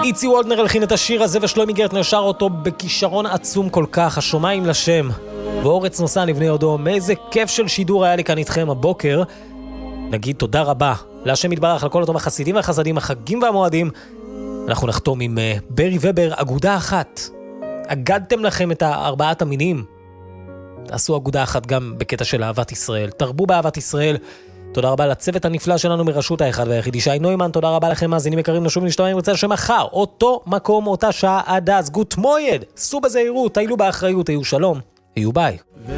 איצי וולדנר הלחין את השיר הזה ושלומי גרטנר שר אותו בכישרון עצום כל כך, השומעים לשם ואורץ נוסע לבני יודום. איזה כיף של שידור היה לי כאן איתכם הבוקר. נגיד תודה רבה להשם יתברך על כל אותם החסידים והחסדים, החגים והמועדים. אנחנו נחתום עם ברי ובר, אגודה אחת. אגדתם לכם את ארבעת המינים, תעשו אגודה אחת גם בקטע של אהבת ישראל, תרבו באהבת ישראל. תודה רבה לצוות הנפלא שלנו מרשות האחד והיחיד ישי נוימן. תודה רבה לכם מאזינים יקרים, נשוב ונשתמע עם רצה שמחר אותו מקום אותה שעה עד אז. גוט מויד, סעו בזהירות, היו באחריות, היו שלום, היו ביי.